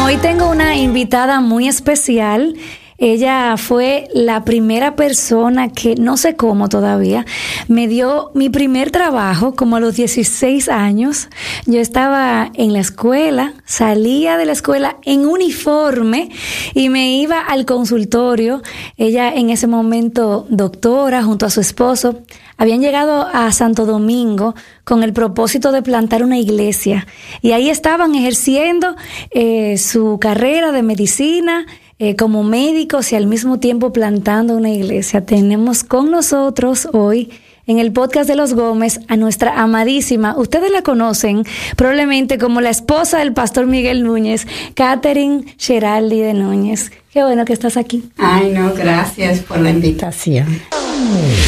Hoy tengo una invitada muy especial. Ella fue la primera persona que, no sé cómo todavía, me dio mi primer trabajo como a los 16 años. Yo estaba en la escuela, salía de la escuela en uniforme y me iba al consultorio. Ella en ese momento doctora junto a su esposo. Habían llegado a Santo Domingo con el propósito de plantar una iglesia y ahí estaban ejerciendo su carrera de medicina como médicos y al mismo tiempo plantando una iglesia. Tenemos con nosotros hoy en el podcast de los Gómez a nuestra amadísima, ustedes la conocen probablemente como la esposa del pastor Miguel Núñez, Catherine Sheraldi de Núñez. Qué bueno que estás aquí. Ay, no, gracias por la invitación.